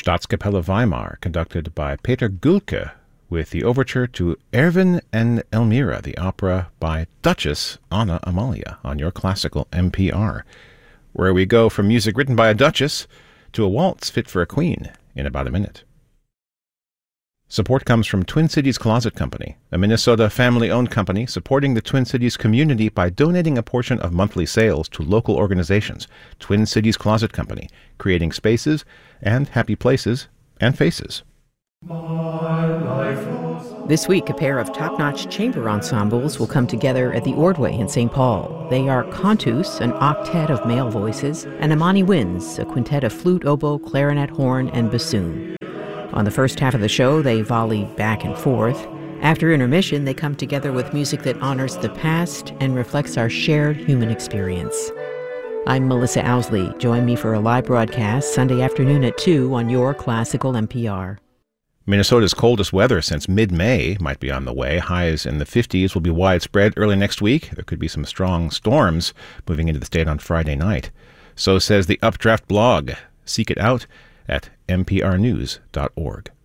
Staatskapelle Weimar, conducted by Peter Gülke, with the overture to Erwin and Elmira, the opera by Duchess Anna Amalia, on your classical NPR, where we go from music written by a duchess to a waltz fit for a queen in about a minute. Support comes from Twin Cities Closet Company, a Minnesota family-owned company supporting the Twin Cities community by donating a portion of monthly sales to local organizations. Twin Cities Closet Company, creating spaces and happy places and faces. This week, a pair of top-notch chamber ensembles will come together at the Ordway in St. Paul. They are Contus, an octet of male voices, and Amani Winds, a quintet of flute, oboe, clarinet, horn, and bassoon. On the first half of the show, they volley back and forth. After intermission, they come together with music that honors the past and reflects our shared human experience. I'm Melissa Owsley. Join me for a live broadcast Sunday afternoon at 2 on your classical NPR. Minnesota's coldest weather since mid-May might be on the way. Highs in the 50s will be widespread early next week. There could be some strong storms moving into the state on Friday night. So says the Updraft blog. Seek it out at mprnews.org.